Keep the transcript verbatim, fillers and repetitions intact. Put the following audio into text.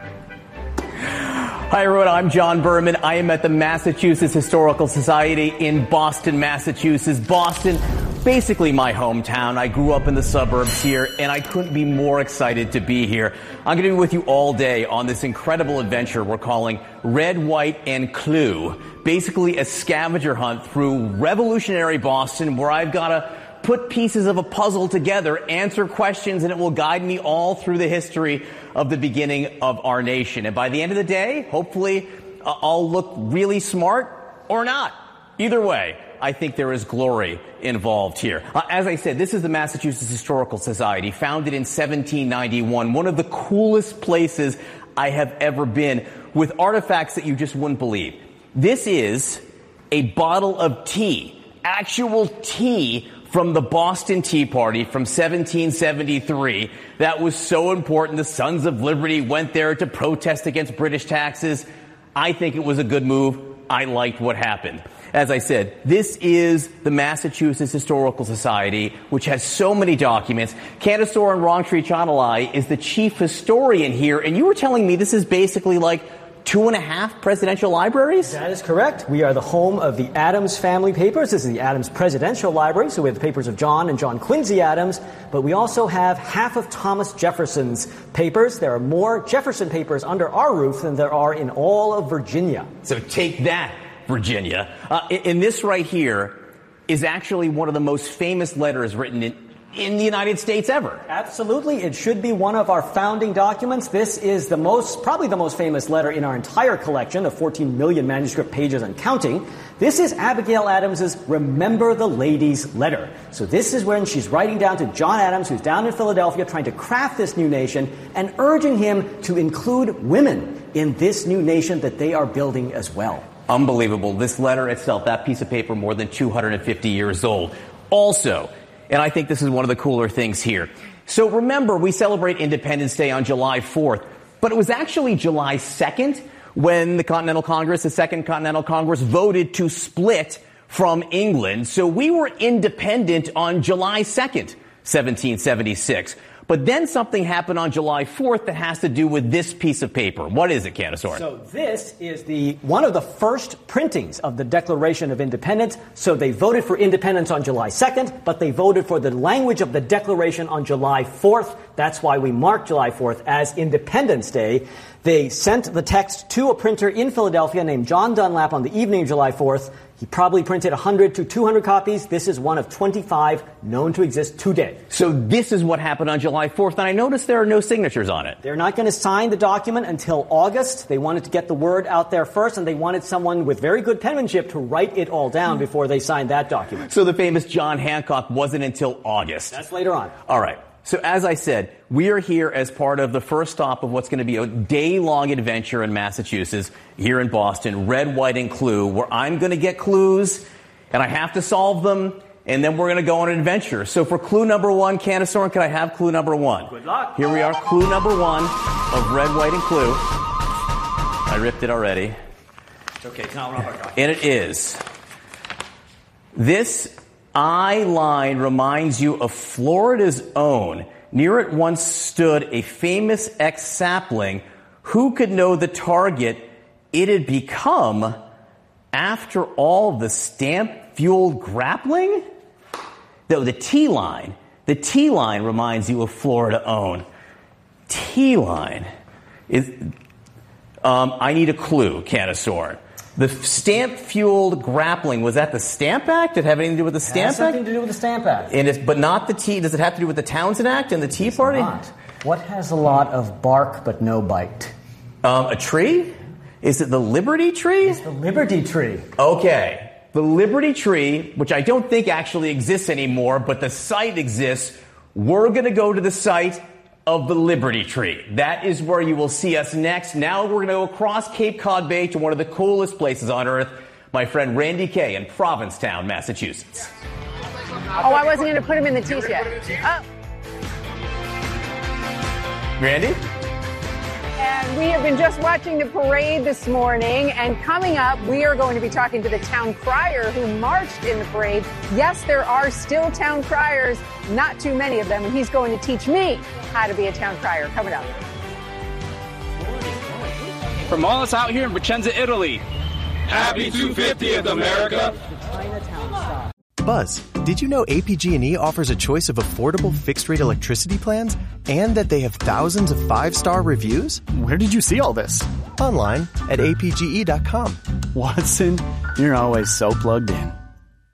Hi, everyone. I'm John Berman. I am at the Massachusetts Historical Society in Boston, Massachusetts. Boston, basically my hometown. I grew up in the suburbs here, and I couldn't be more excited to be here. I'm going to be with you all day on this incredible adventure we're calling Red, White, and Clue. Basically a scavenger hunt through revolutionary Boston, where I've got to put pieces of a puzzle together, answer questions, and it will guide me all through the history of the beginning of our nation. And by the end of the day, hopefully, uh, I'll look really smart or not. Either way, I think there is glory involved here. Uh, as I said, this is the Massachusetts Historical Society, founded in seventeen ninety-one, one of the coolest places I have ever been, with artifacts that you just wouldn't believe. This is a bottle of tea, actual tea, from the Boston Tea Party from seventeen seventy-three. That was so important. The Sons of Liberty went there to protest against British taxes. I think it was a good move. I liked what happened. As I said, this is the Massachusetts Historical Society, which has so many documents. Candace Soren Rongtree Chanalai is the chief historian here, and you were telling me this is basically like two and a half presidential libraries? That is correct. We are the home of the Adams family papers. This is the Adams Presidential Library, so we have the papers of John and John Quincy Adams, but we also have half of Thomas Jefferson's papers. There are more Jefferson papers under our roof than there are in all of Virginia. So take that, Virginia. Uh, and this right here is actually one of the most famous letters written in in the United States ever. Absolutely. It should be one of our founding documents. This is the most, probably the most famous letter in our entire collection of fourteen million manuscript pages and counting. This is Abigail Adams's Remember the Ladies letter. So this is when she's writing down to John Adams, who's down in Philadelphia trying to craft this new nation, and urging him to include women in this new nation that they are building as well. Unbelievable. This letter itself, that piece of paper, more than two hundred fifty years old. Also, and I think this is one of the cooler things here. So remember, we celebrate Independence Day on July fourth, but it was actually July second when the Continental Congress, the Second Continental Congress, voted to split from England. So we were independent on July second, seventeen seventy-six. But then something happened on July fourth that has to do with this piece of paper. What is it, Candace Soren? So this is the one of the first printings of the Declaration of Independence. So they voted for independence on July second, but they voted for the language of the Declaration on July fourth. That's why we mark July fourth as Independence Day. They sent the text to a printer in Philadelphia named John Dunlap on the evening of July fourth. He probably printed one hundred to two hundred copies. This is one of twenty-five known to exist today. So this is what happened on July fourth, and I noticed there are no signatures on it. They're not going to sign the document until August. They wanted to get the word out there first, and they wanted someone with very good penmanship to write it all down before they signed that document. So the famous John Hancock wasn't until August. That's later on. All right. So as I said, we are here as part of the first stop of what's going to be a day-long adventure in Massachusetts, here in Boston, Red, White, and Clue, where I'm going to get clues, and I have to solve them, and then we're going to go on an adventure. So for clue number one, Candace Soren, can I have clue number one? Good luck. Here we are, clue number one of Red, White, and Clue. I ripped it already. It's okay, it's not one of our documents. And it is. This eye line reminds you of Florida's own. Near it once stood a famous ex-sapling. Who could know the target it had become after all the stamp-fueled grappling? Though the T-line, the T-line reminds you of Florida own. T-line is. Um, I need a clue, Candace Soren. The stamp-fueled grappling, was that the Stamp Act? Did it have anything to do with the Stamp Act? It has something to do with the Stamp Act. And it's, but not the T. Does it have to do with the Townsend Act and the Tea It's Party? Not. What has a lot of bark but no bite? Um, a tree? Is it the Liberty Tree? It's the Liberty Tree. Okay. The Liberty Tree, which I don't think actually exists anymore, but the site exists. We're going to go to the site of the Liberty Tree. That is where you will see us next. Now we're going to go across Cape Cod Bay to one of the coolest places on earth. My friend Randy Kay in Provincetown, Massachusetts. Oh, I wasn't going to put him in the teeth yet. Oh. Randy? And we have been just watching the parade this morning, and coming up, we are going to be talking to the town crier who marched in the parade. Yes, there are still town criers, not too many of them, and he's going to teach me how to be a town crier. Coming up. from all us out here in Vicenza, Italy. Happy two hundred fiftieth, America! Buzz, did you know A P G and E offers a choice of affordable fixed-rate electricity plans and that they have thousands of five-star reviews? Where did you see all this? Online at A P G E dot com. Watson, you're always so plugged in.